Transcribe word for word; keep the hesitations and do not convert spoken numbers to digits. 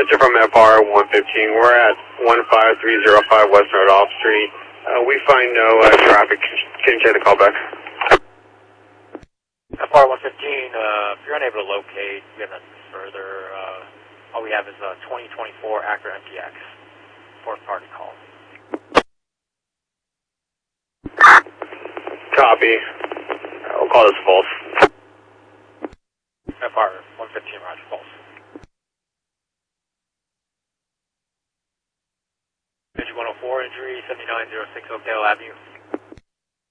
Answer from F R one fifteen. We're at one five three zero five West Randolph Street. Uh, we find no uh, traffic. Can you take the call back? F R one fifteen, uh, if you're unable to locate, we have nothing further. Uh, all we have is a twenty twenty-four Acura M P X. Fourth party call. Copy. Uh, we'll call this false. F R one fifteen, Roger, false. Engine one oh four, injury seventy-nine oh six Oakdale Avenue.